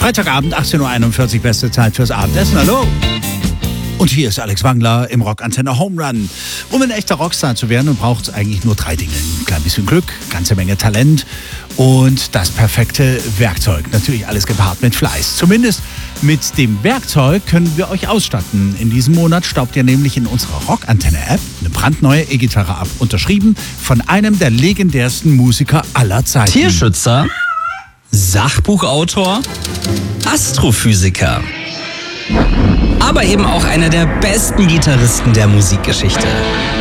Freitagabend, 18.41 Uhr, beste Zeit fürs Abendessen. Hallo! Und hier ist Alex Wangler im Rockantenne Home Run. Um ein echter Rockstar zu werden, braucht es eigentlich nur 3 Dinge. Ein klein bisschen Glück, ganze Menge Talent und das perfekte Werkzeug. Natürlich alles gepaart mit Fleiß. Zumindest mit dem Werkzeug können wir euch ausstatten. In diesem Monat staubt ihr nämlich in unserer Rockantenne-App eine brandneue E-Gitarre ab. Unterschrieben von einem der legendärsten Musiker aller Zeiten. Tierschützer, Sachbuchautor, Astrophysiker. Aber eben auch einer der besten Gitarristen der Musikgeschichte.